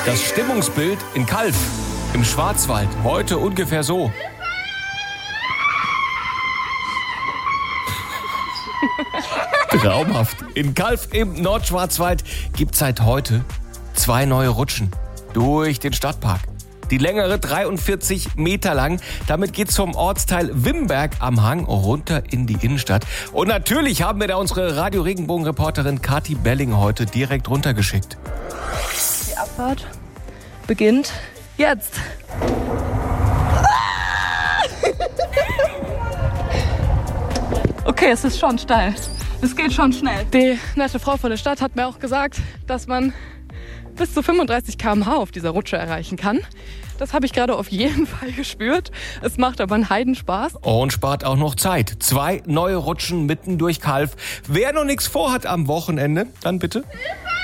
Das Stimmungsbild in Calw im Schwarzwald heute ungefähr so. Traumhaft. In Calw im Nordschwarzwald gibt es seit heute 2 neue Rutschen durch den Stadtpark. Die längere 43 Meter lang. Damit geht's vom Ortsteil Wimberg am Hang runter in die Innenstadt. Und natürlich haben wir da unsere Radio Regenbogen-Reporterin Kathi Belling heute direkt runtergeschickt. Die Abfahrt beginnt jetzt. Okay, es ist schon steil. Es geht schon schnell. Die nette Frau von der Stadt hat mir auch gesagt, dass man bis zu 35 km/h auf dieser Rutsche erreichen kann. Das habe ich gerade auf jeden Fall gespürt. Es macht aber einen Heidenspaß. Und spart auch noch Zeit. 2 neue Rutschen mitten durch Calw. Wer noch nichts vorhat am Wochenende, dann bitte